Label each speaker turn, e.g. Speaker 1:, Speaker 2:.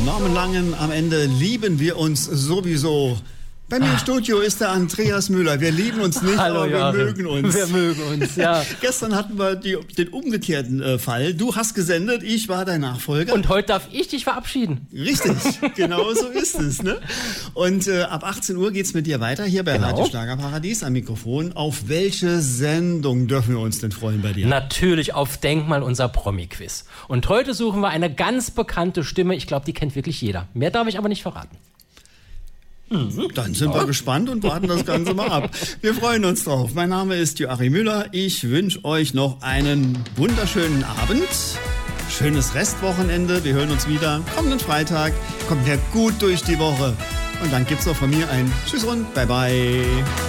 Speaker 1: Norman Langen, am Ende lieben wir uns sowieso. Bei mir im Studio ist der Andreas Müller. Wir lieben uns nicht,
Speaker 2: Hallo,
Speaker 1: aber wir mögen uns.
Speaker 2: Wir mögen uns, ja.
Speaker 1: Gestern hatten wir den umgekehrten Fall. Du hast gesendet, ich war dein Nachfolger.
Speaker 2: Und heute darf ich dich verabschieden.
Speaker 1: Richtig, genau so ist es. Ne? Und ab 18 Uhr geht's mit dir weiter, hier bei Radio Schlagerparadies am Mikrofon. Auf welche Sendung dürfen wir uns denn freuen bei dir?
Speaker 2: Natürlich auf Denkmal, unser Promi-Quiz. Und heute suchen wir eine ganz bekannte Stimme. Ich glaube, die kennt wirklich jeder. Mehr darf ich aber nicht verraten.
Speaker 1: Dann sind wir gespannt und warten das Ganze mal ab. Wir freuen uns drauf. Mein Name ist Joachim Müller. Ich wünsche euch noch einen wunderschönen Abend. Schönes Restwochenende. Wir hören uns wieder kommenden Freitag. Kommt ja gut durch die Woche. Und dann gibt's auch von mir ein Tschüss und Bye-bye.